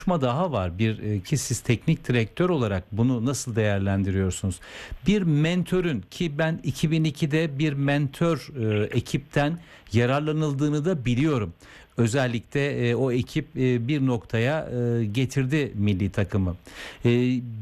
daha var. Ki siz teknik direktör olarak bunu nasıl değerlendiriyorsunuz? Bir mentörün, ki ben 2002'de bir mentor ekipten yararlanıldığını da biliyorum. Özellikle o ekip bir noktaya getirdi milli takımı.